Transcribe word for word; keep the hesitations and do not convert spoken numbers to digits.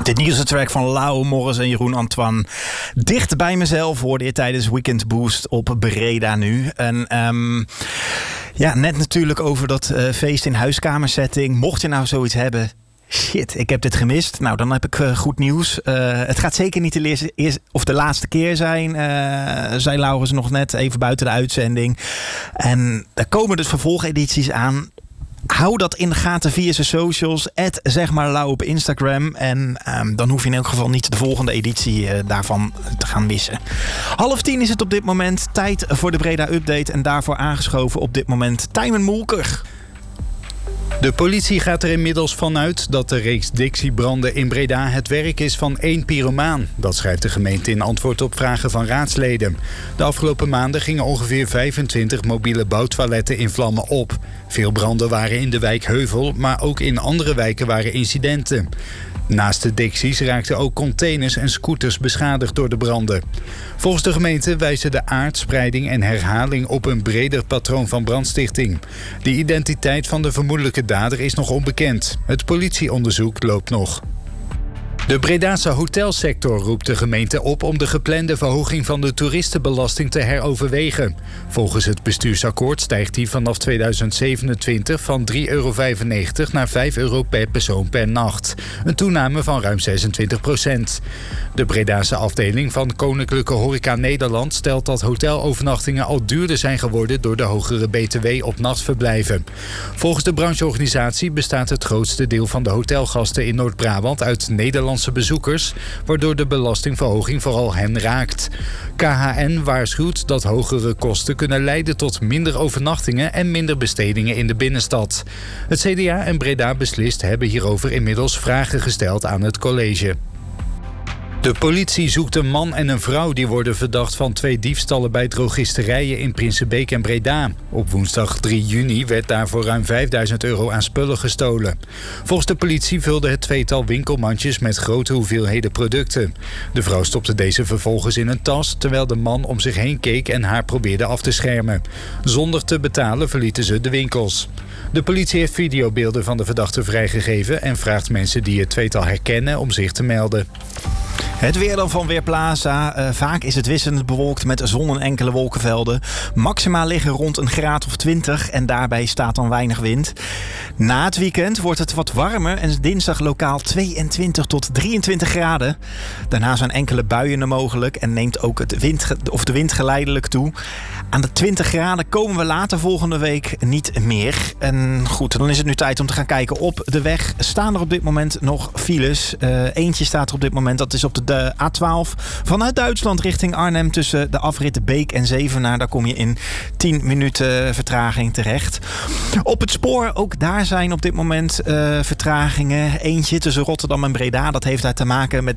De nieuwste track van Lau, Morris en Jeroen Antoine. Dicht bij mezelf hoorde je tijdens Weekend Boost op Breda nu. En um, ja, net natuurlijk over dat uh, feest in huiskamersetting. Mocht je nou zoiets hebben... Shit, ik heb dit gemist. Nou, dan heb ik uh, goed nieuws. Uh, het gaat zeker niet de, leer- eerst, of de laatste keer zijn. Uh, zei Laurens nog net even buiten de uitzending. En er komen dus vervolgedities aan. Hou dat in de gaten via zijn socials. Add, zeg maar Lau op Instagram. En um, dan hoef je in elk geval niet de volgende editie uh, daarvan te gaan missen. Half tien is het op dit moment. Tijd voor de Breda Update. En daarvoor aangeschoven op dit moment Tijmen Molker. De politie gaat er inmiddels vanuit dat de reeks Dixie-branden in Breda het werk is van één pyromaan. Dat schrijft de gemeente in antwoord op vragen van raadsleden. De afgelopen maanden gingen ongeveer vijfentwintig mobiele bouwtoiletten in vlammen op. Veel branden waren in de wijk Heuvel, maar ook in andere wijken waren incidenten. Naast de Dixies raakten ook containers en scooters beschadigd door de branden. Volgens de gemeente wijzen de aard, spreiding en herhaling op een breder patroon van brandstichting. De identiteit van de vermoedelijke dader is nog onbekend. Het politieonderzoek loopt nog. De Bredaanse hotelsector roept de gemeente op om de geplande verhoging van de toeristenbelasting te heroverwegen. Volgens het bestuursakkoord stijgt die vanaf tweeduizend zevenentwintig van drie euro vijfennegentig naar vijf euro per persoon per nacht. Een toename van ruim zesentwintig procent. De Bredaanse afdeling van Koninklijke Horeca Nederland stelt dat hotelovernachtingen al duurder zijn geworden door de hogere B T W op nachtverblijven. Volgens de brancheorganisatie bestaat het grootste deel van de hotelgasten in Noord-Brabant uit Nederlandse bezoekers, waardoor de belastingverhoging vooral hen raakt. K H N waarschuwt dat hogere kosten kunnen leiden tot minder overnachtingen en minder bestedingen in de binnenstad. Het C D A en Breda Beslist hebben hierover inmiddels vragen gesteld aan het college. De politie zoekt een man en een vrouw die worden verdacht van twee diefstallen bij drogisterijen in Prinsenbeek en Breda. Op woensdag drie juni werd daarvoor ruim vijfduizend euro aan spullen gestolen. Volgens de politie vulde het tweetal winkelmandjes met grote hoeveelheden producten. De vrouw stopte deze vervolgens in een tas, terwijl de man om zich heen keek en haar probeerde af te schermen. Zonder te betalen verlieten ze de winkels. De politie heeft videobeelden van de verdachte vrijgegeven en vraagt mensen die het tweetal herkennen om zich te melden. Het weer dan van Weerplaza. Uh, vaak is het wisselend bewolkt met zon en enkele wolkenvelden. Maxima liggen rond een graad of twintig en daarbij staat dan weinig wind. Na het weekend wordt het wat warmer en dinsdag lokaal tweeëntwintig tot drieëntwintig graden. Daarna zijn enkele buien er mogelijk en neemt ook het wind, of de wind geleidelijk toe. Aan de twintig graden komen we later volgende week niet meer. En goed, dan is het nu tijd om te gaan kijken op de weg. Staan er op dit moment nog files? Uh, eentje staat er op dit moment, dat is op de De A twaalf vanuit Duitsland richting Arnhem tussen de afritten Beek en Zevenaar. Daar kom je in tien minuten vertraging terecht. Op het spoor, ook daar zijn op dit moment uh, vertragingen. Eentje tussen Rotterdam en Breda. Dat heeft daar te maken met